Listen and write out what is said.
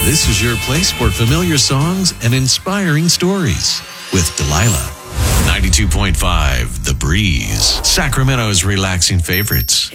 This is your place for familiar songs and inspiring stories with Delilah. 92.5 The Breeze, Sacramento's relaxing favorites.